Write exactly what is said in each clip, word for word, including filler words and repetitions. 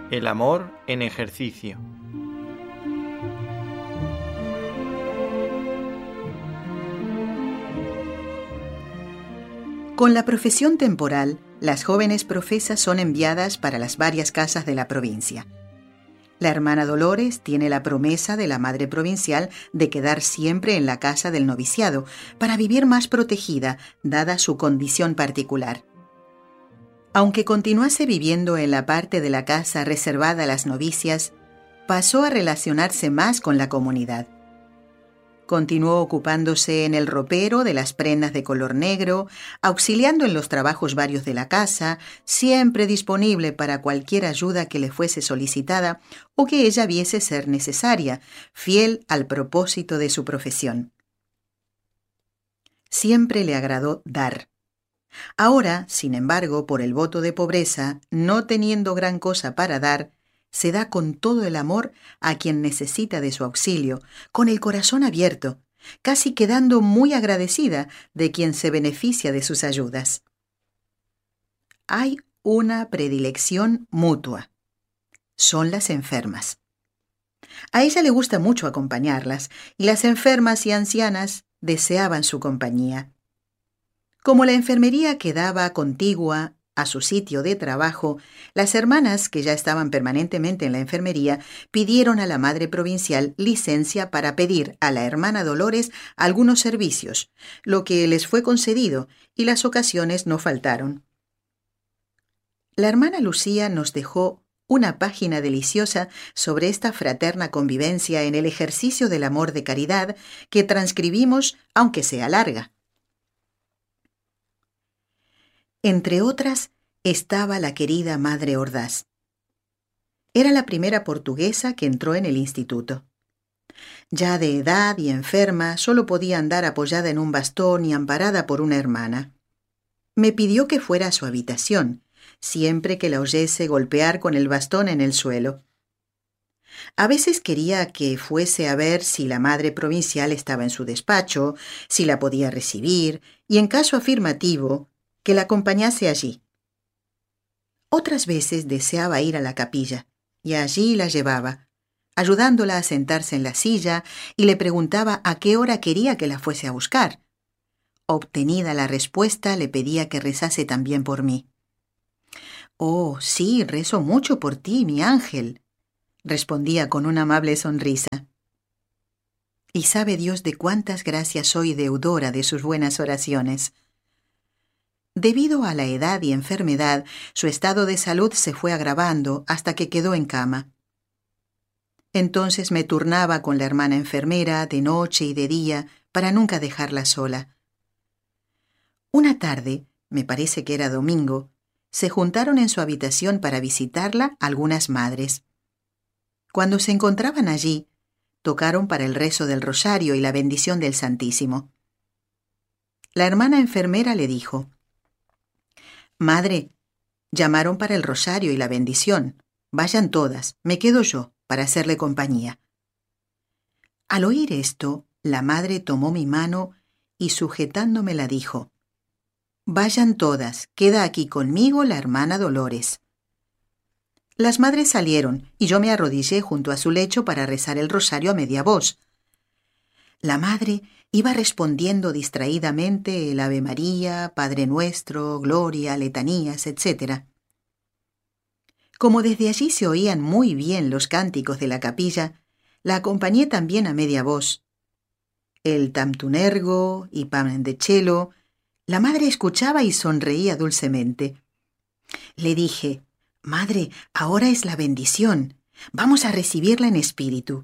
El amor en ejercicio. Con la profesión temporal, las jóvenes profesas son enviadas para las varias casas de la provincia. La hermana Dolores tiene la promesa de la madre provincial de quedar siempre en la casa del noviciado para vivir más protegida, dada su condición particular. Aunque continuase viviendo en la parte de la casa reservada a las novicias, pasó a relacionarse más con la comunidad. Continuó ocupándose en el ropero de las prendas de color negro, auxiliando en los trabajos varios de la casa, siempre disponible para cualquier ayuda que le fuese solicitada o que ella viese ser necesaria, fiel al propósito de su profesión. Siempre le agradó dar. Ahora, sin embargo, por el voto de pobreza, no teniendo gran cosa para dar, se da con todo el amor a quien necesita de su auxilio, con el corazón abierto, casi quedando muy agradecida de quien se beneficia de sus ayudas. Hay una predilección mutua. Son las enfermas. A ella le gusta mucho acompañarlas, y las enfermas y ancianas deseaban su compañía. Como la enfermería quedaba contigua a su sitio de trabajo, las hermanas, que ya estaban permanentemente en la enfermería, pidieron a la madre provincial licencia para pedir a la hermana Dolores algunos servicios, lo que les fue concedido, y las ocasiones no faltaron. La hermana Lucía nos dejó una página deliciosa sobre esta fraterna convivencia en el ejercicio del amor de caridad que transcribimos, aunque sea larga. Entre otras, estaba la querida Madre Ordaz. Era la primera portuguesa que entró en el instituto. Ya de edad y enferma, solo podía andar apoyada en un bastón y amparada por una hermana. Me pidió que fuera a su habitación, siempre que la oyese golpear con el bastón en el suelo. A veces quería que fuese a ver si la madre provincial estaba en su despacho, si la podía recibir, y en caso afirmativo, que la acompañase allí. Otras veces deseaba ir a la capilla, y allí la llevaba, ayudándola a sentarse en la silla, y le preguntaba a qué hora quería que la fuese a buscar. Obtenida la respuesta, le pedía que rezase también por mí. «Oh, sí, rezo mucho por ti, mi ángel», respondía con una amable sonrisa. Y sabe Dios de cuántas gracias soy deudora de sus buenas oraciones. Debido a la edad y enfermedad, su estado de salud se fue agravando hasta que quedó en cama. Entonces me turnaba con la hermana enfermera de noche y de día para nunca dejarla sola. Una tarde, me parece que era domingo, se juntaron en su habitación para visitarla algunas madres. Cuando se encontraban allí, tocaron para el rezo del rosario y la bendición del Santísimo. La hermana enfermera le dijo: «Madre, llamaron para el rosario y la bendición. Vayan todas, me quedo yo para hacerle compañía». Al oír esto, la madre tomó mi mano y sujetándomela dijo: «Vayan todas, queda aquí conmigo la hermana Dolores». Las madres salieron y yo me arrodillé junto a su lecho para rezar el rosario a media voz. La madre iba respondiendo distraídamente el Ave María, Padre Nuestro, Gloria, letanías, etcétera. Como desde allí se oían muy bien los cánticos de la capilla, la acompañé también a media voz. El Tamtunergo y Pan de Chelo, la madre escuchaba y sonreía dulcemente. Le dije: «Madre, ahora es la bendición. Vamos a recibirla en espíritu».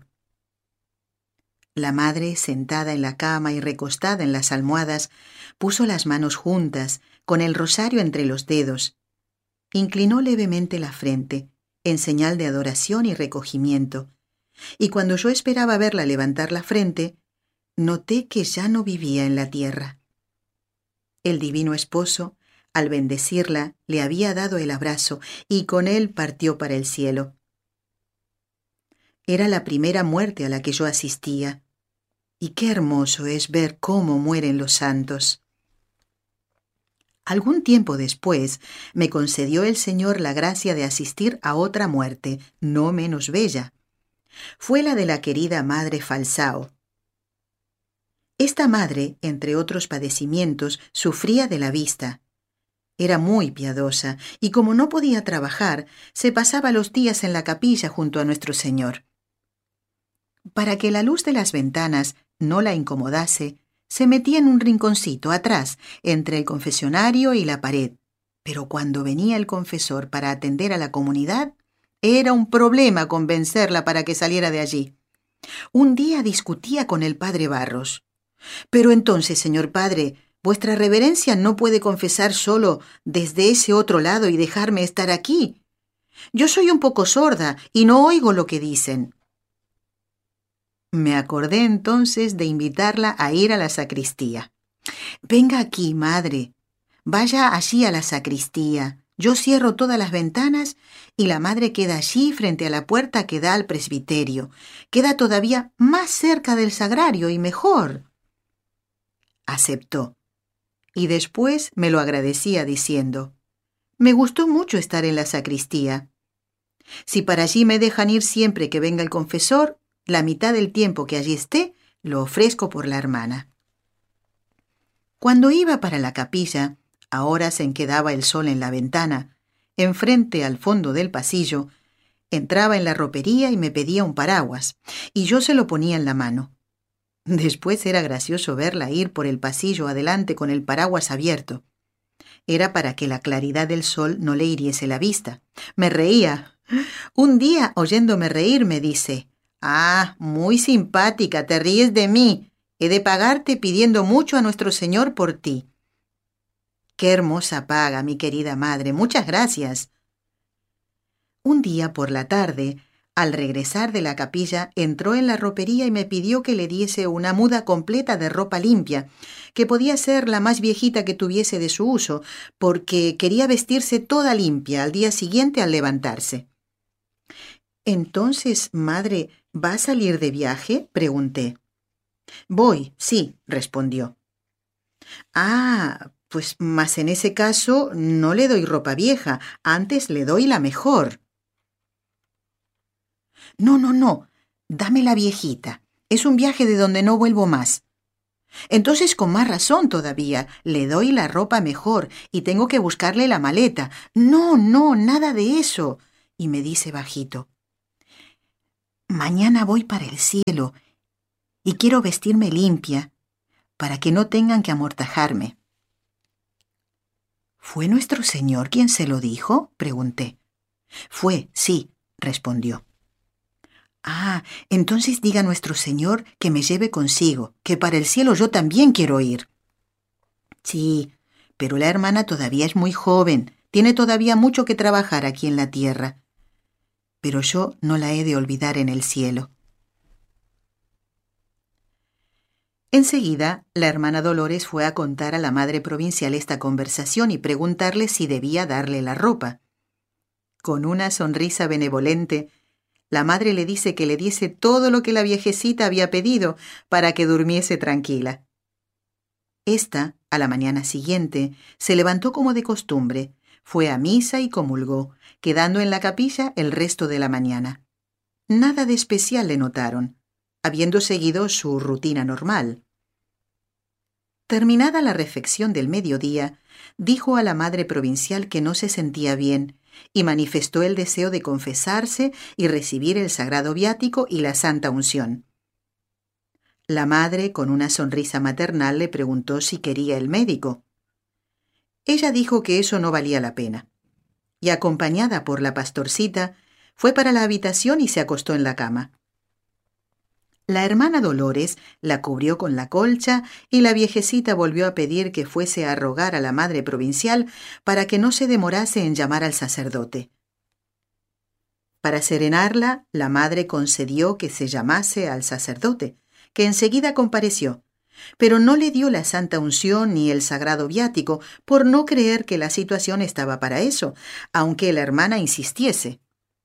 La madre, sentada en la cama y recostada en las almohadas, puso las manos juntas, con el rosario entre los dedos. Inclinó levemente la frente, en señal de adoración y recogimiento, y cuando yo esperaba verla levantar la frente, noté que ya no vivía en la tierra. El divino esposo, al bendecirla, le había dado el abrazo, y con él partió para el cielo. Era la primera muerte a la que yo asistía, y qué hermoso es ver cómo mueren los santos. Algún tiempo después me concedió el Señor la gracia de asistir a otra muerte, no menos bella. Fue la de la querida madre Falsao. Esta madre, entre otros padecimientos, sufría de la vista. Era muy piadosa y como no podía trabajar, se pasaba los días en la capilla junto a nuestro Señor. Para que la luz de las ventanas no la incomodase, se metía en un rinconcito atrás, entre el confesionario y la pared. Pero cuando venía el confesor para atender a la comunidad, era un problema convencerla para que saliera de allí. Un día discutía con el padre Barros. «Pero entonces, señor padre, vuestra reverencia no puede confesar solo desde ese otro lado y dejarme estar aquí. Yo soy un poco sorda y no oigo lo que dicen». Me acordé entonces de invitarla a ir a la sacristía. «Venga aquí, madre. Vaya allí a la sacristía. Yo cierro todas las ventanas y la madre queda allí frente a la puerta que da al presbiterio. Queda todavía más cerca del sagrario y mejor». Aceptó. Y después me lo agradecía diciendo: «Me gustó mucho estar en la sacristía. Si para allí me dejan ir siempre que venga el confesor, la mitad del tiempo que allí esté, lo ofrezco por la hermana». Cuando iba para la capilla, a horas en que daba el sol en la ventana, enfrente al fondo del pasillo, entraba en la ropería y me pedía un paraguas, y yo se lo ponía en la mano. Después era gracioso verla ir por el pasillo adelante con el paraguas abierto. Era para que la claridad del sol no le hiriese la vista. Me reía. Un día, oyéndome reír, me dice: «Ah, muy simpática, te ríes de mí. He de pagarte pidiendo mucho a nuestro Señor por ti». «Qué hermosa paga, mi querida madre. Muchas gracias». Un día por la tarde, al regresar de la capilla, entró en la ropería y me pidió que le diese una muda completa de ropa limpia, que podía ser la más viejita que tuviese de su uso, porque quería vestirse toda limpia al día siguiente al levantarse. «Entonces, madre, ¿va a salir de viaje?», pregunté. «Voy, sí», respondió. «Ah, pues más en ese caso no le doy ropa vieja, antes le doy la mejor». «No, no, no, dame la viejita. Es un viaje de donde no vuelvo más». «Entonces con más razón todavía, le doy la ropa mejor y tengo que buscarle la maleta». «No, no, nada de eso». Y me dice bajito: «Mañana voy para el cielo y quiero vestirme limpia para que no tengan que amortajarme». «¿Fue nuestro Señor quien se lo dijo?», pregunté. «Fue, sí», respondió. «Ah, entonces diga a nuestro Señor que me lleve consigo, que para el cielo yo también quiero ir». «Sí, pero la hermana todavía es muy joven, tiene todavía mucho que trabajar aquí en la tierra. Pero yo no la he de olvidar en el cielo». Enseguida, la hermana Dolores fue a contar a la madre provincial esta conversación y preguntarle si debía darle la ropa. Con una sonrisa benevolente, la madre le dice que le diese todo lo que la viejecita había pedido para que durmiese tranquila. Esta, a la mañana siguiente, se levantó como de costumbre, fue a misa y comulgó, quedando en la capilla el resto de la mañana. Nada de especial le notaron, habiendo seguido su rutina normal. Terminada la refección del mediodía, dijo a la madre provincial que no se sentía bien y manifestó el deseo de confesarse y recibir el sagrado viático y la santa unción. La madre, con una sonrisa maternal, le preguntó si quería el médico. Ella dijo que eso no valía la pena, y acompañada por la pastorcita, fue para la habitación y se acostó en la cama. La hermana Dolores la cubrió con la colcha y la viejecita volvió a pedir que fuese a rogar a la madre provincial para que no se demorase en llamar al sacerdote. Para serenarla, la madre concedió que se llamase al sacerdote, que enseguida compareció, pero no le dio la santa unción ni el sagrado viático por no creer que la situación estaba para eso, aunque la hermana insistiese.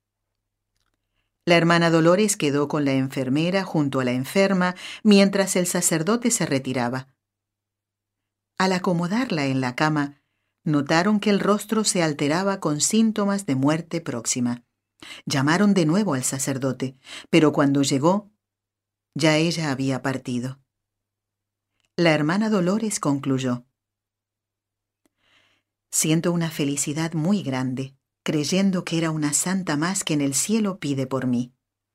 La hermana Dolores quedó con la enfermera junto a la enferma mientras el sacerdote se retiraba. Al acomodarla en la cama, Notaron que el rostro se alteraba con síntomas de muerte próxima. Llamaron de nuevo al sacerdote, pero cuando llegó, ya ella había partido. La hermana Dolores concluyó: siento una felicidad muy grande, creyendo que era una santa más que en el cielo pide por mí.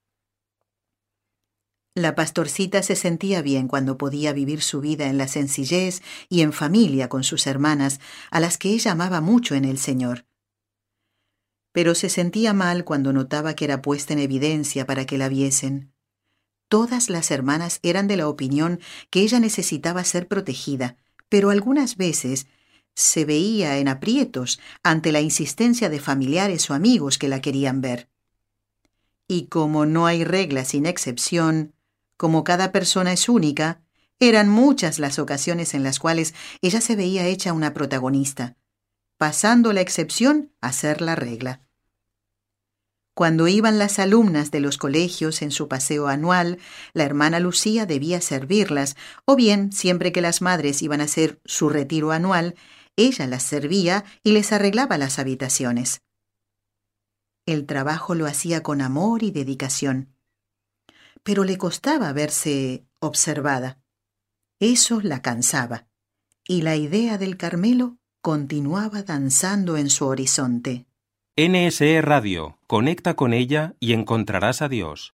La pastorcita se sentía bien cuando podía vivir su vida en la sencillez y en familia con sus hermanas, a las que ella amaba mucho en el Señor. Pero se sentía mal cuando notaba que era puesta en evidencia para que la viesen. Todas las hermanas eran de la opinión que ella necesitaba ser protegida, pero algunas veces se veía en aprietos ante la insistencia de familiares o amigos que la querían ver. Y como no hay regla sin excepción, como cada persona es única, eran muchas las ocasiones en las cuales ella se veía hecha una protagonista, pasando la excepción a ser la regla. Cuando iban las alumnas de los colegios en su paseo anual, la hermana Lucía debía servirlas, o bien, siempre que las madres iban a hacer su retiro anual, ella las servía y les arreglaba las habitaciones. El trabajo lo hacía con amor y dedicación, pero le costaba verse observada. Eso la cansaba, y la idea del Carmelo continuaba danzando en su horizonte. N S E Radio. Conecta con ella y encontrarás a Dios.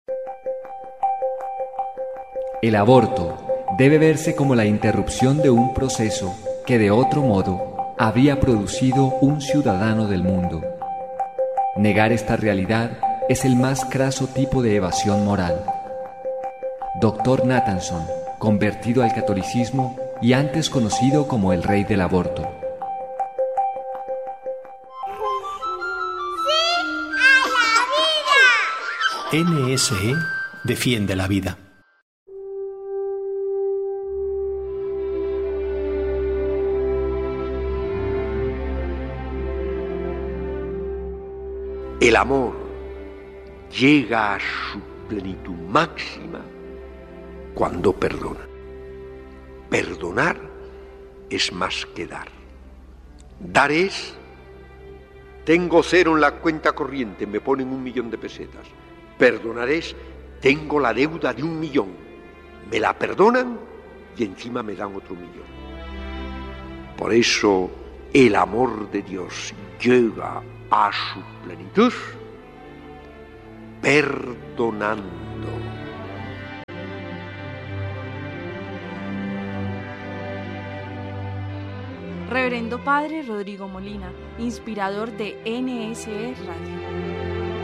El aborto debe verse como la interrupción de un proceso que de otro modo habría producido un ciudadano del mundo. Negar esta realidad es el más craso tipo de evasión moral. Doctor Nathanson, convertido al catolicismo y antes conocido como el rey del aborto. N S E defiende la vida. El amor llega a su plenitud máxima cuando perdona. Perdonar es más que dar. Dar es: tengo cero en la cuenta corriente, me ponen un millón de pesetas. Perdonar es: tengo la deuda de un millón, me la perdonan y encima me dan otro millón. Por eso el amor de Dios llega a su plenitud perdonando. Reverendo Padre Rodrigo Molina, inspirador de N S E Radio.